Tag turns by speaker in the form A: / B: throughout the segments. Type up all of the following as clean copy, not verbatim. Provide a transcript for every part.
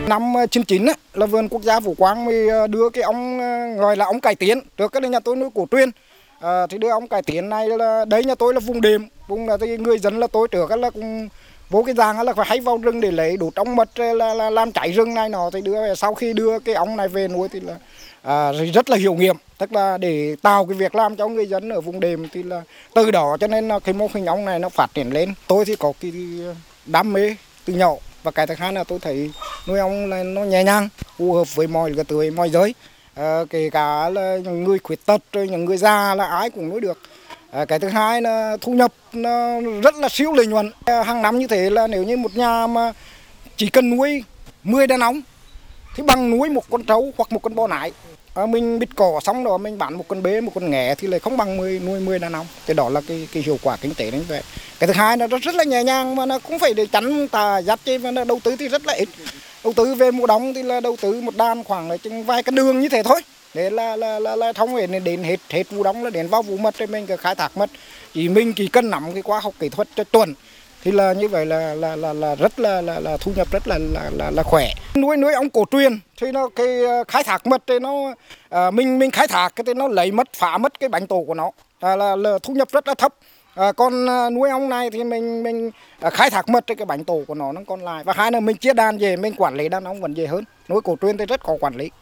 A: Năm 99 á, là vườn quốc gia Vũ Quang mới đưa cái ong gọi là ong cải tiến. Trước cái nhà tôi nuôi cổ truyền, thì đưa ong cải tiến này là đấy nhà tôi là vùng đệm, vùng là thì người dân là tôi trước là cũng vô cái dạng là phải hay vào rừng để lấy đốt ong mật là làm cháy rừng này nọ, thì sau khi đưa cái ong này về nuôi thì là rất là hiệu nghiệm, tức là để tạo cái việc làm cho người dân ở vùng đệm, thì là từ đó cho nên là cái mô hình ong này nó phát triển lên. Tôi thì có cái đam mê từ nhỏ, và cái thứ hai là tôi thấy nuôi ong là nó nhẹ nhàng, phù hợp với mọi lứa tuổi, mọi giới, kể cả là những người khuyết tật rồi những người già là ai cũng nuôi được. Cái thứ hai là thu nhập nó rất là siêu lợi nhuận. Hàng năm như thế là nếu như một nhà mà chỉ cần nuôi 10 đàn ong thì bằng nuôi một con trâu hoặc một con bò nái. Mình bịt cỏ xong rồi mình bán một con bê, một con nghé thì lại không bằng nuôi 10 đàn ong. Thì đó là cái hiệu quả kinh tế như vậy. Cái thứ hai là nó rất là nhẹ nhàng, mà nó cũng phải để chắn tà dắt chứ, và nó đầu tư thì rất là ít. Đầu tư về mùa đông thì là đầu tư một đàn khoảng là chừng vài cái đường như thế thôi. Để là thông về đến hết vụ đông là đến vào vụ mật thì mình cứ khai thác mật. Mình chỉ cần nắm cái khoa học kỹ thuật cho chuẩn thì là như vậy là rất là thu nhập rất là khỏe. Nuôi ong cổ truyền thì nó cái khai thác mật thì nó mình khai thác cái thì nó lấy mất phá mất cái bánh tổ của nó, là thu nhập rất là thấp. Còn nuôi ong này thì mình khai thác mật cái bánh tổ của nó còn lại, và hai là mình chia đàn về, mình quản lý đàn ong vẫn dễ hơn. Nuôi cổ truyền thì rất khó quản lý.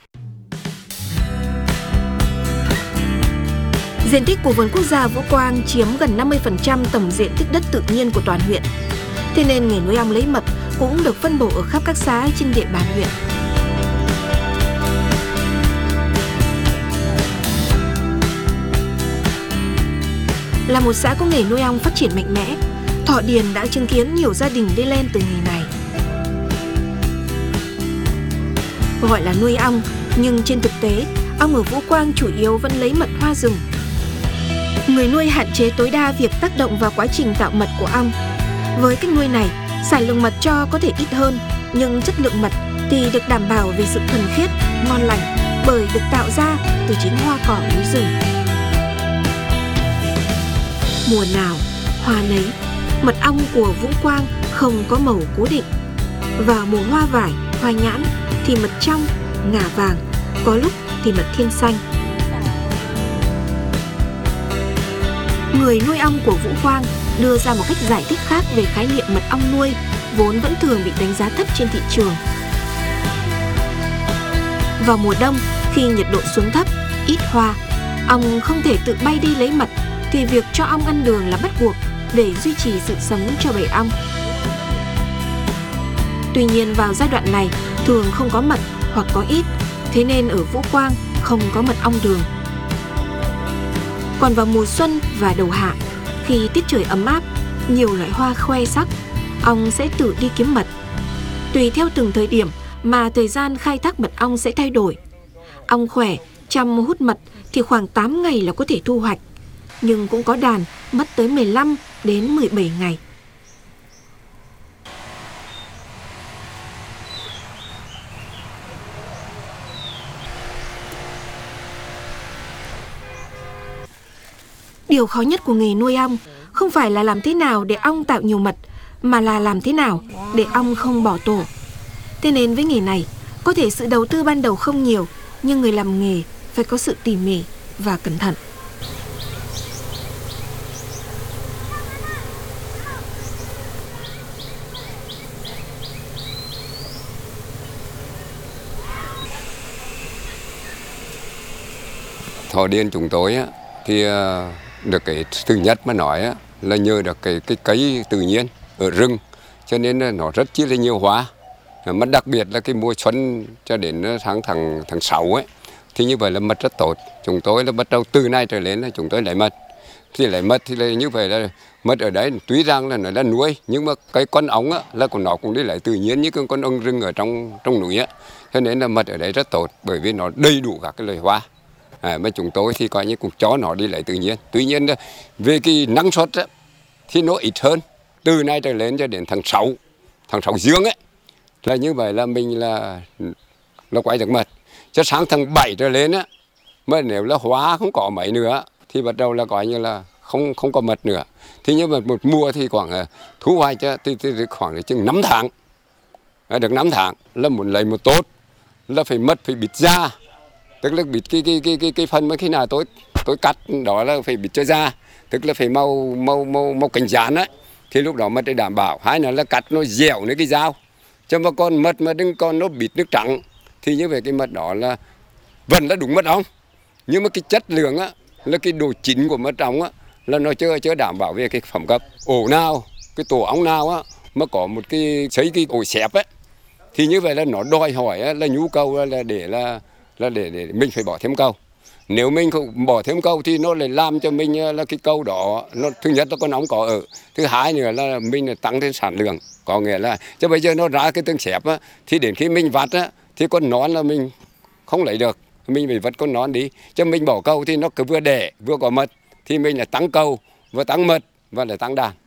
B: Diện tích của vườn quốc gia Vũ Quang chiếm gần 50% tổng diện tích đất tự nhiên của toàn huyện. Thế nên nghề nuôi ong lấy mật cũng được phân bổ ở khắp các xã trên địa bàn huyện. Là một xã có nghề nuôi ong phát triển mạnh mẽ, Thọ Điền đã chứng kiến nhiều gia đình đi lên từ nghề này. Gọi là nuôi ong, nhưng trên thực tế, ong ở Vũ Quang chủ yếu vẫn lấy mật hoa rừng. Người nuôi hạn chế tối đa việc tác động vào quá trình tạo mật của ong. Với cách nuôi này, sản lượng mật cho có thể ít hơn, nhưng chất lượng mật thì được đảm bảo về sự thuần khiết, ngon lành, bởi được tạo ra từ chính hoa cỏ núi rừng. Mùa nào, hoa nấy, mật ong của Vũ Quang không có màu cố định. Vào mùa hoa vải, hoa nhãn thì mật trong, ngả vàng, có lúc thì mật thiên xanh. Người nuôi ong của Vũ Quang đưa ra một cách giải thích khác về khái niệm mật ong nuôi vốn vẫn thường bị đánh giá thấp trên thị trường. Vào mùa đông, khi nhiệt độ xuống thấp, ít hoa, ong không thể tự bay đi lấy mật, thì việc cho ong ăn đường là bắt buộc để duy trì sự sống cho bầy ong. Tuy nhiên vào giai đoạn này thường không có mật hoặc có ít, thế nên ở Vũ Quang không có mật ong đường. Còn vào mùa xuân và đầu hạ, khi tiết trời ấm áp, nhiều loại hoa khoe sắc, ong sẽ tự đi kiếm mật. Tùy theo từng thời điểm mà thời gian khai thác mật ong sẽ thay đổi. Ong khỏe, chăm hút mật thì khoảng 8 ngày là có thể thu hoạch, nhưng cũng có đàn mất tới 15 đến 17 ngày. Điều khó nhất của nghề nuôi ong không phải là làm thế nào để ong tạo nhiều mật, mà là làm thế nào để ong không bỏ tổ. Thế nên với nghề này, có thể sự đầu tư ban đầu không nhiều, nhưng người làm nghề phải có sự tỉ mỉ và cẩn thận.
C: Thọ Điền chúng tôi thì được cái thứ nhất mà nói là nhờ được cái cây tự nhiên ở rừng, cho nên nó rất chi là nhiều hoa. Mà đặc biệt là cái mùa xuân cho đến tháng 6 ấy, thì như vậy là mật rất tốt. Chúng tôi là bắt đầu từ nay trở lên là chúng tôi lấy mật. Thì lấy mật thì là như vậy là mật ở đấy tuy rằng là nó là nuôi, nhưng mà cái con ong là của nó cũng đi lấy tự nhiên như con ong rừng ở trong núi á. Cho nên là mật ở đấy rất tốt, bởi vì nó đầy đủ các cái loài hoa. Mà chúng tôi thì coi như cũng cho nó đi lấy tự nhiên. Tuy nhiên về cái năng suất thì nó ít hơn. Từ nay trở lên cho đến tháng 6 dương ấy, là như vậy là mình là quay được mật. Cho sáng tháng 7 trở lên mà nếu là hoa không có mấy nữa thì bắt đầu là coi như là không có mật nữa. Thì nhưng mà một mùa thì khoảng thu hoạch thì khoảng chừng 5 tháng. được 5 tháng là muốn lấy một tốt là phải bịt da, tức là bịt cái phần mà khi nào tôi cắt đó là phải bịt cho da, tức là phải màu cánh gián á, thì lúc đó mật để đảm bảo. Hai nữa là cắt nó dẻo nữa cái dao, cho mà con mật mà đừng còn nó bịt nước trắng thì như vậy cái mật đó là vẫn là đúng mật ong, nhưng mà cái chất lượng á là cái độ chín của mật ong á là nó chưa đảm bảo về cái phẩm cấp. Ổ nào, cái tổ ong nào á mà có một cái xây cái ổ xẹp ấy thì như vậy là nó đòi hỏi á, là nhu cầu là để mình phải bỏ thêm câu. Nếu mình không bỏ thêm câu thì nó lại làm cho mình là cái câu đó nó thứ nhất là con ong có ở, thứ hai nữa là mình là tăng thêm sản lượng. Có nghĩa là cho bây giờ nó ra cái tương xẹp á thì đến khi mình vặt á thì con nón là mình không lấy được, mình phải vứt con nón đi. Cho mình bỏ câu thì nó cứ vừa đẻ vừa có mật thì mình là tăng câu và tăng mật và là tăng đàn.